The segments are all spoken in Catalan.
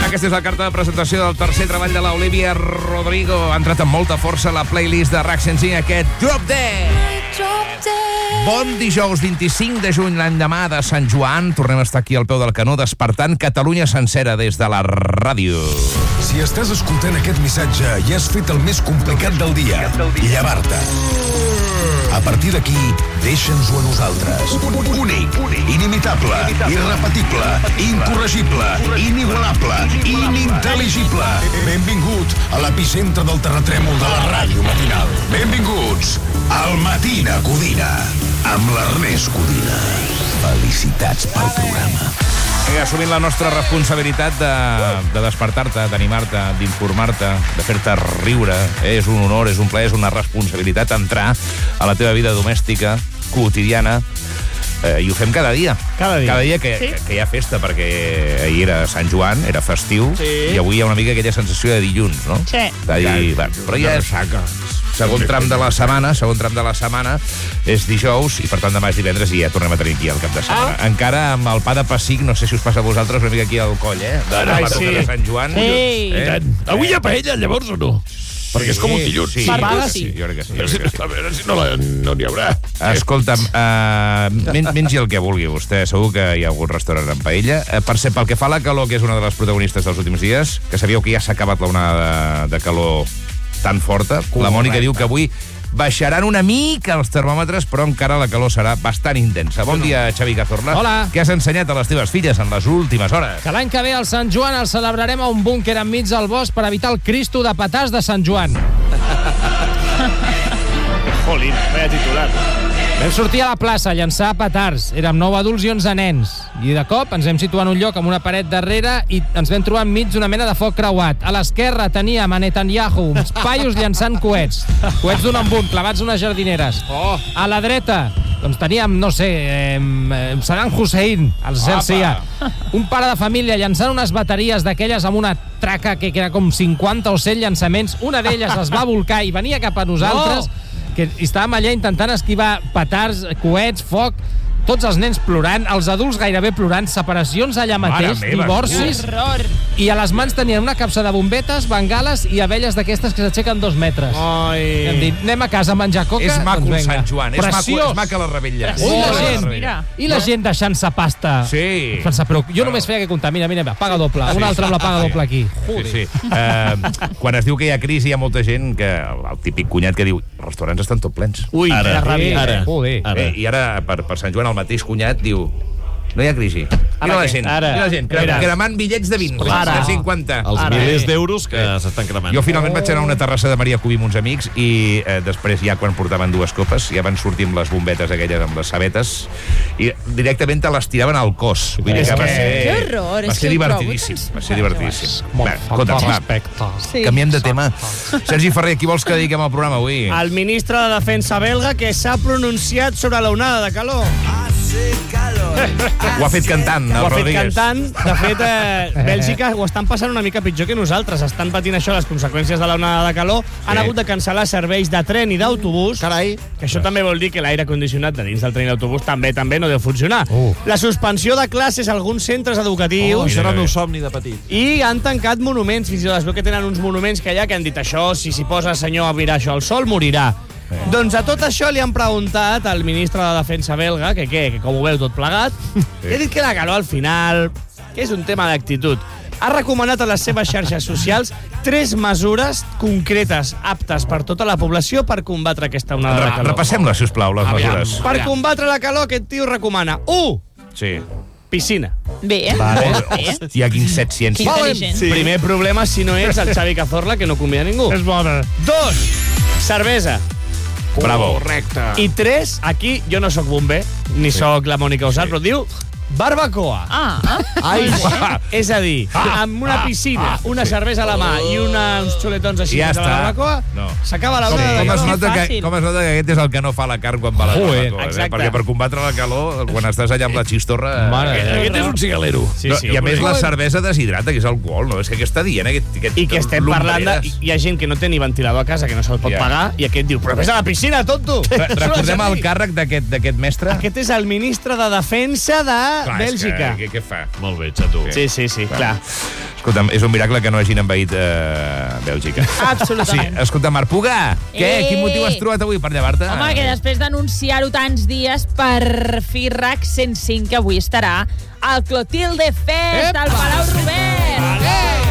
Aquesta és la carta de presentació del tercer treball de l'Olivia Rodrigo. Ha entrat amb molta força a la playlist de RAC 105, aquest Drop Dead. Bon dijous 25 de juny, l'endemà de Sant Joan. Tornem a estar aquí al peu del canó, despertant Catalunya sencera des de la ràdio. Si estàs escoltant aquest missatge i has fet el més complicat del dia, llevar-te. A partir d'aquí, deixa'ns-ho a nosaltres. Únic, inimitable, irrepetible, incorregible, inigualable, inintel·ligible. Benvingut a l'epicentre del terratrèmol de la ràdio matinal. Benvinguts al Matina Codina, amb l'Ernest Codina. Felicitats pel programa. Assumint la nostra responsabilitat de despertar-te, d'animar-te, d'informar-te, de fer-te riure. És un honor, és un plaer, és una responsabilitat entrar a la teva vida domèstica, quotidiana, i ho fem cada dia. Cada dia que hi ha festa, perquè ahir era Sant Joan, era festiu, i avui hi ha una mica aquella sensació de dilluns, no? Sí. De dir, però ja és segon tram de la setmana, és dijous, i per tant demà és divendres i ja tornem a tenir aquí el cap de setmana. Encara amb el pa de pessic, no sé si us passa a vosaltres, una mica aquí al coll, de Sant Joan. Avui hi ha paella, llavors, o no? Perquè és com un dilluns. Sí, jo crec que sí. A veure si no n'hi haurà. Escolta'm, mengi el que vulgui vostè. Segur que hi ha algun restaurant amb paella. Per cert, pel que fa a la calor, que és una de les protagonistes dels últims dies, que sabíeu que ja s'ha acabat l'onada de calor tan forta, la Mònica diu que avui baixaran una mica els termòmetres, però encara la calor serà bastant intensa. Bon dia, Xavi Cazorla. Hola. Què has ensenyat a les teves filles en les últimes hores? Que l'any que ve, al Sant Joan, el celebrarem a un búnquer enmig del bosc per evitar el Cristo de petards de Sant Joan. Jolín, vaya titular. Vam sortir a la plaça a llançar petards. Érem 9 adults i 11 nens. I de cop ens vam situar en un lloc amb una paret darrere i ens vam trobar enmig d'una mena de foc creuat. A l'esquerra teníem a Netanyahu, uns paios llançant coets. Coets d'un embut, clavats unes jardineres. A la dreta doncs teníem, no sé, Saddam Hussein, el Celsia. Un pare de família llançant unes bateries d'aquelles amb una traca que era com 50 o 100 llançaments. Una d'elles es va volcar i venia cap a nosaltres, que estàvem allà intentant esquivar petards, coets, foc, tots els nens plorant, els adults gairebé plorant, separacions allà mateix, divorcis, i a les mans tenien una capsa de bombetes, bengales i abelles d'aquestes que s'aixequen 2 metres. Hem dit, anem a casa a menjar coca? És maco doncs Sant Joan, és maca la rebella. I la gent deixant-se pasta. Sí. Però jo només feia que comptar, mira, paga doble, un altre amb la paga doble aquí. Sí. Quan es diu que hi ha crisi, hi ha molta gent, que el típic cunyat que diu, els restaurants estan tot plens. Ui, ara. I ara, per Sant Joan, el mateix cunyat diu, no hi ha crisi. Mira la gent, cremant bitllets de 20, de 50. Els milers d'euros que s'estan cremant. Jo finalment vaig anar a una terrassa de Maria Cubí amb uns amics i després, ja quan portaven 2 copes, ja van sortir amb les bombetes aquelles, amb les sabetes, i directament te les tiraven al cos. Vull dir que va ser divertidíssim. Va ser divertidíssim. Canviem de tema. Sergi Ferrer, qui vols que dediquem al programa avui? El ministre de Defensa belga, que s'ha pronunciat sobre l'onada de calor. Ho ha fet cantant, el Rodríguez. De fet, Bèlgica ho estan passant una mica pitjor que nosaltres. Estan patint això, les conseqüències de l'onada de calor. Han hagut de cancel·lar serveis de tren i d'autobús. Carai. Que això també vol dir que l'aire condicionat de dins del tren i l'autobús també no deu funcionar. La suspensió de classes a alguns centres educatius. Això era el meu somni de petit. I han tancat monuments. Fins i tot es veu que tenen uns monuments que que han dit això, si s'hi posa senyor a mirar això al sol, morirà. Doncs a tot això li han preguntat al ministre de Defensa belga, que com ho veu tot plegat, he dit que la calor al final, que és un tema d'actitud. Ha recomanat a les seves xarxes socials 3 mesures concretes aptes per tota la població per combatre aquesta onada de calor. Repassem-les, sisplau, les mesures. Per combatre la calor, aquest tio recomana 1. Sí. Piscina. Bé. Hi ha 17 ciències. Intel·ligent. Primer problema, si no ets el Xavi Cazorla, que no convida ningú. És bona. 2. Cervesa. Bravo. Correcte. I 3, aquí jo no sóc bomber, ni sóc la Mònica Usat, però diu barbacoa. Ai, És a dir, amb una piscina, una cervesa a la mà i uns xuletons així Ja de la està. barbacoa, s'acaba la Com onada de es calor. nota fàcil. com es nota que aquest és el que no fa la carn quan va a la barbacoa, exacte. perquè per combatre la calor, quan estàs allà amb la xistorra... Aquest és un cigalero. I a més la cervesa deshidrata, que és alcohol, no? És que està dient aquest I que estem parlant de... Hi ha gent que no té ni ventilador a casa, que no se'l pot pagar, i aquest diu, però vés a la piscina, tonto! Recordem el càrrec d'aquest mestre? Aquest és el ministre de Defensa de Bèlgica. Què fa? Molt bé, xato. Sí, clar. Escolta'm, és un miracle que no hagin envaït Bèlgica. Absolutament. Sí, escolta, Marc Puga, què? Quin motiu has trobat avui per llevar-te? Home, que després d'anunciar-ho tants dies, per fi RAC 105, que avui estarà al Clotilde Fest, al Palau Robert.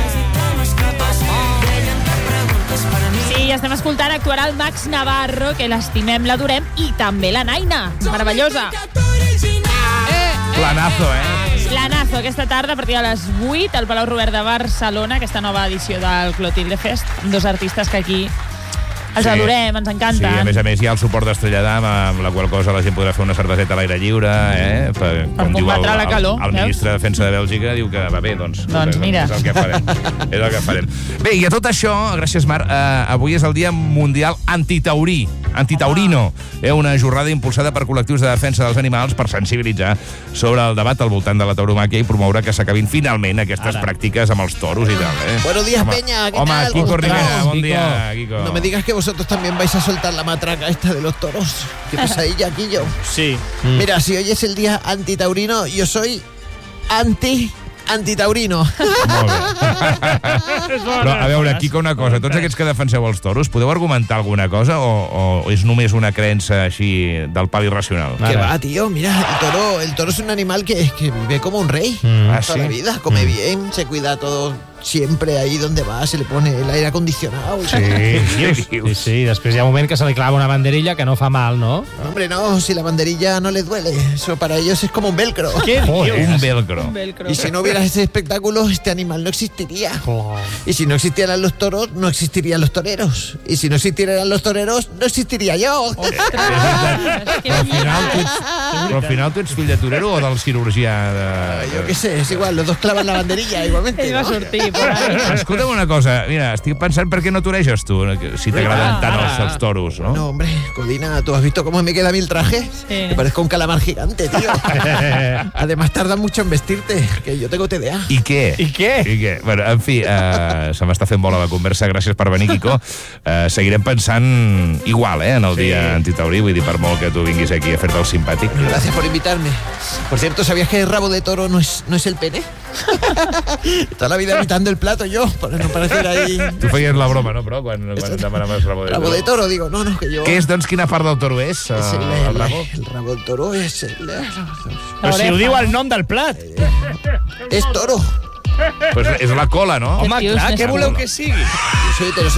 Sí, estem escoltant, actuarà el Max Navarro, que l'estimem, l'adorem, i també la Naina, meravellosa. Planazo, Planazo, aquesta tarda, a partir de les 8, al Palau Robert de Barcelona, aquesta nova edició del Clotilde Fest, amb dos artistes que aquí els adorem, ens encanten. Sí, a més hi ha el suport d'Estrella d'Am, amb la qual cosa la gent podrà fer una cerveseta a l'aire lliure, Per combatre la calor, el ministre de Defensa de Bèlgica diu que va bé, doncs mira. És el que farem. És el que farem. Bé, i a tot això, gràcies, Marc, avui és el Dia Mundial Antitaurino, una jornada impulsada per col·lectius de defensa dels animals per sensibilitzar sobre el debat al voltant de la tauromàquia i promoure que s'acabin finalment aquestes pràctiques amb els toros i tal. Buenos días, Peña. ¿Qué Home, tal? Kiko ¿Cómo Rivera, estamos? bon dia, Kiko. No me digas que vosotros también vais a soltar la matraca esta de los toros. Qué pesadilla, aquí yo. Sí. Mira, si hoy es el día antitaurino, yo soy antitaurino. Molt bé. Però, a veure, Kiko, una cosa. Tots aquests que defenseu els toros, podeu argumentar alguna cosa o és només una creença així del pal irracional? ¿Qué va, tío? Mira, el toro es un animal que vive como un rey. Ah, Toda sí? la vida, come bien, se cuida todo siempre ahí donde va, se le pone el aire acondicionado. Sí, després hi ha un moment que se li clava una banderilla que no fa mal, no? Hombre, no, si la banderilla no les duele, eso para ellos es como un velcro. Què dius? Un velcro. Y si no hubiera ese espectáculo, este animal no existiría. Y si no existieran los toros, no existirían los toreros. Y si no existieran los toreros, no existiria jo. Però al final tu ets fill de torero o del cirurgià de... Yo qué sé, es igual, los dos clavan la banderilla igualmente. Ell va ¿no? sortir por ahí. Escolta'm una cosa, mira, estic pensant per què no toreges tu, si t'agraden tant els toros, no? No, hombre, Codina, ¿tú has visto cómo me queda a mí el traje? Sí. Me parezco un calamar gigante, tío. Además, tarda mucho en vestirte, que yo tengo TDA. I què? Bueno, en fi, se m'està fent bola la conversa. Gràcies per venir, Kiko. Seguirem pensant igual, en el dia antitaurí. Vull dir, per molt que tu vinguis aquí a fer-te el simpàtic. Gracias por invitarme. Por cierto, ¿sabías que el rabo de toro no es el pene? Toda la vida imitando el plato yo, para no parecer ahí... Tu feies la broma, no? Però quan demanaves rabo de toro. Rabo de toro, digo, no, que yo... Què és, doncs, quina part del toro és, el rabo? El rabo del toro es Però si ho diu el nom del plat. es toro. Pues és la cola, no? Home, clar, què voleu que sigui? Yo soy heterosexual.